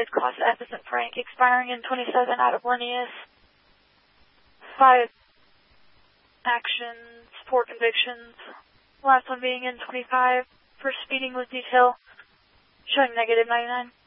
suspended, Class F as in Frank, expiring in 27 out of Linnaeus. 5 actions, 4 convictions. Last one being in 25 for speeding with detail, showing negative 99.